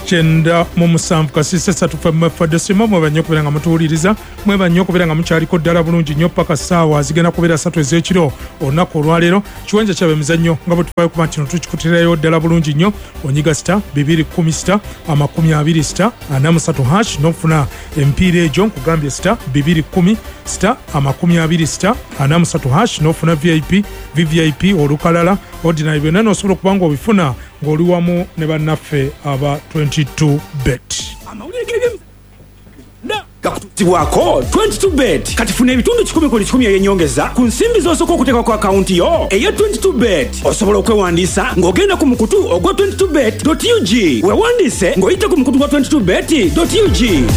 Chenda mu musanvu kasise satufa mafadde sima mwebanyo kubera nga mutuwuliriza mwebanyo kubera nga mukyaliko ddala bulungi nnyo paka ssaawa zigenda kubeera 3 ez'ekiro olunaku olwaleero kiwanja kyabe emizannyo nga bwe tuvayo kuba kino tukikutirayo ddala bulungi nnyo onyiga sita 210 sita 20 sita 43 hash n'ofuna empiira egyo nkugambye sita 210 sita 20 sita 43 hash n'ofuna vvip olukalala ordinary byonna n'osobola okuba nga obifuna ng'oli wamu ne bannaffe aba 22 bet. Kakutibwako 22 bet kati funa ebitundu 10 eyenyongeza ku nsimbi z'osooka okuteeka ku akawunti yo eya 22 bet. Osobola okwewandiisa ng'ogenda ku mukutu ogwa 22bet.ug weewandiise ng'oyita ku mukutu gwa 22bet.ug.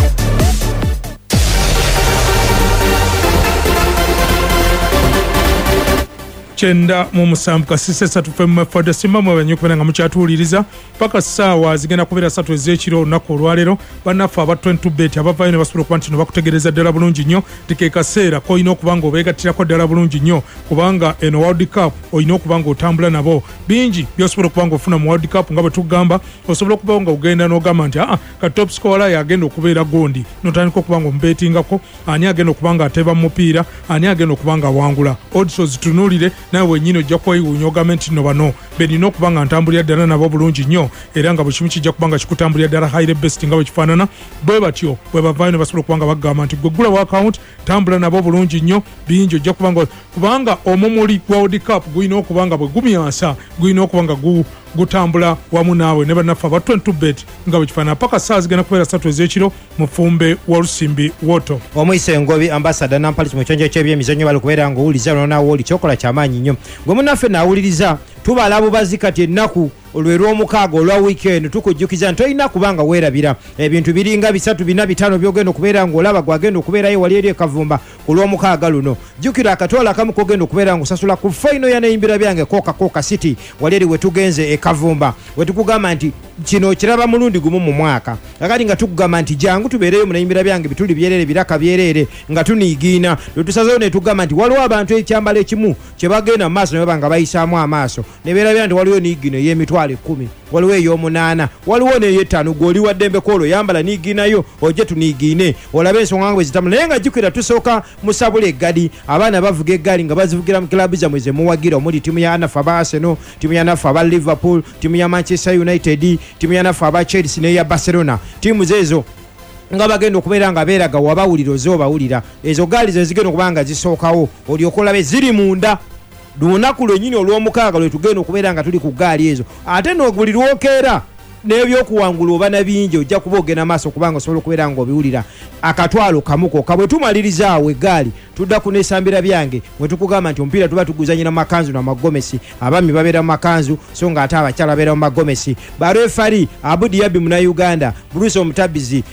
Chenda mu musanvu kasise satufe mafadde sima mwebanyo kubera nga mukyatuwuliriza paka ssaawa zigenda kubeera 3 ez'ekiro olunaku olwaleero bannaffe aba 22 bet abavayo ne basobola okuba nti no bakutegereza ddala bulungi nnyo tike kaseera koolina okuba nga obeegattirako ddala bulungi nnyo kubanga eno world cup olina okuba nga otambula nabo bingi byosobola okuba nga ofuna mu world cup nga bwe tugamba osobola okuba nga ogenda n'ogamba nti ka top scorer yagenda okubeera gondi notandika okuba nga omubeetingako ani agenda okuba nga ateeba mu mupiira ani agenda okuba nga awangula odds ozitunuulire nawe wenyini ojja kwewuunya ogambe nti no bano benina okuba nga ntambulira ddala nabo bulungi nnyo era nga buli kimu kijja kuba nga kikutambulira ddala high best nga bwe kifaanana bwe batyo bwe bavaayo ne basobola okuba nga bagamba nti gwe ggulawo account tambula nabo bulungi nnyo bingi ojja kuba nga kubanga omumuli gwa World Cup gulina okuba nga bwe gumyansa gulina okuba nga gutambula wamu naawe ne bannaffe aba 22 bet nga bwe kifaanana paka ssaawa zigenda kubeera 3 ez'ekiro mu Fumbe wa Lusimbi Woto. Omuyise Ngobi ambassador Nampalisi mu kyonjo ky'ebyemizannyo bali kubeera ng'owuliriza lwonawo oli kyokola kyamaanyi nnyo gwe munnaffe naawuliriza tubala bubazi kati ennaku olw'omukaaga olwa weekend tukujjukiza nti olina kubanga weerabira ebintu biringa 3 4 5 byogenda okubeera ng'olaba gwagenda okubeerayo wali eri ekavumba ku lw'omukaaga luno jjukira akatwala akamu kogenda okubeera ng'osasula ku faino ya neyimbira byange Coca City wali eri wetugenze ekavumba wetukugamba nti kino kiraba mulundi gumu mu mwaka kakati nga tukugamba nti jangu tubeereyo mu neyimbira byange bituli byerere biraka byerere nga tuniigiina lwetusazeyo ne tugamba nti waliwo abantu ekyambalo ekimu kye bagenda mu maaso ne baba nga bayisaamu amaaso ne beerabira nti waliwo niigino ey'emitwalo 10 waliwo ey'omunaana waliwo n'ey'ettaano gw'oli waddembe koolo yambala niiginayo ojje tuniigiine olabe ensonga nga bwe zitambula naye nga jjukira tusooka musabula eggadi abaana bavuga eggaali nga bazivugira mu kilabu zammwe ze muwagira omuli ttiimu ya naffe aba Arsenal ttiimu ya naffe aba Liverpool ttiimu ya Manchester United ttiimu ya naffe aba Chelsea n'eya Barcelona ttiimu zeezo nga bagenda okubeera nga beeraga wabawulira ozobawulira ezo gaali ze zigenda okuba nga zisookawo olyoka olabe ziri munda lunaku lwennyini olw'omukaaga lwe tugenda okubeera nga tuli ku gaali ezo ate buli lwokeera n'ebyokuwangula oba na bingi ojja kuba ogenda maaso kubanga osobola okubeera nga obiwulira akatwalo kamukoka bwe tumaliriza awo eggaali tudda ku n'esambira byange bwe tukugamba nti omupiira tuba tuguzanyira mu makanzu n'amagomesi abami babeera mu makanzu so nga ate abakyala babeera mu magomesi barefari Abudi Yabi Munauganda Bruce Omutabizi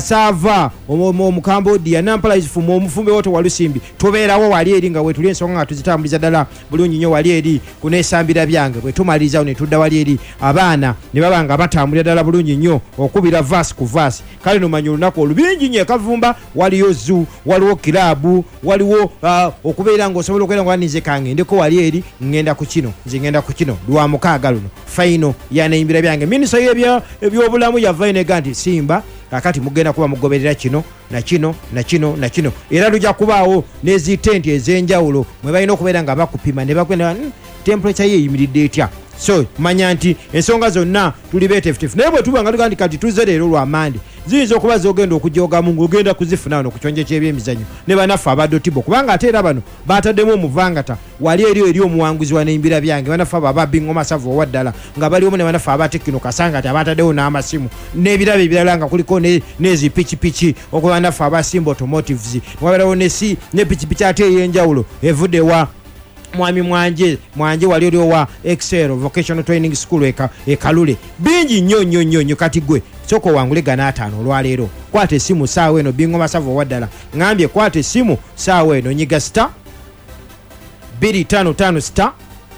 Sava Omukambodia Nampalisi Fumu Omufumbe Woto wa Lusimbi tubeerawo wali eri nga wetuli ensonga nga tuzitambuliza ddala bulungi nnyo wali eri ku n'esambira byange bwe tumaliriza awo ne tudda wali eri abaana ne baba nga batambulira ddala bulungi nnyo okubira vaasi ku vaasi kale nomanyi olunaku olubingi nnyo ekavumba waliyo zoo waliwo kilabu waliwo okubeera ng'osobola okubeera nga wanize kangendeko wali eri ngenda ku kino lwa mukaaga luno faino yaneyimbira byange minisita ebyobulamu yavayo nega nti Simba kakati mugenda kuba mugoberera kino na kino era lujja kubaawo n'ezitenti ez'enjawulo mwe balina okubeera nga bakupima ne bakwenda temperature ye eyimiridde etya so manya nti ensonga zonna tuli beetefutefu naye bwe tuba nga tugaa nti kati tuzze leero lwa Mande ziyinza okuba zogenda okujogamu ng'ogenda kuzifuna wano ku kyonje ky'ebyemizannyo ne banaffe abadotibo kubanga ate era bano baataddemu omuvangata wali eri omuwanguzi wa neyimbira byange banaffe abo ababingo masavu owa ddala nga baliwo ne banaffe abatekino kasanga ti abaataddewo n'amasimu n'ebirabo ebirala nga kuliko n'ezi pikipiki okuba banaffe abasimba automotives wabeerawo ne pikipiki ate ey'enjawulo evudde wa mwami mwanje wali oli owa Excel Vocational Training School ekalule bingi nnyo kati gwe soko wangule gana 5 olwaleero kwata essimu saawa eno bingo masavu waddala ngambye kwata essimu saawa eno nyiga star 255 star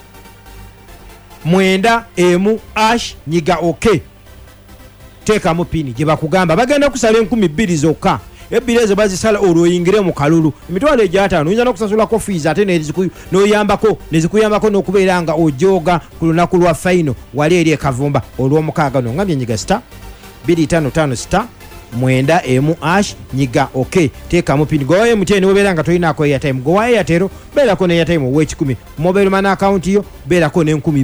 9 ash nyiga OK teekamu pini gye bakugamba bagenda kusala 2,000 zokka ebbiri ezo bazisala olwoyingire mu kalulu emitwalo egy'ataano oyinza n'okusasulako fees ate nezikuyambako n'okubeera nga ojoga ku lunaku lwa faino wali eri ekavumba olw'omukaaga no ngambye nyiga star 255 mwenda emu ash nyiga ok teekamu pini gwa MTN webeera nga tolinaako airtime gwa Airtel beerako ne airtime ow'ekikumi mobile money account yo beerako ne 10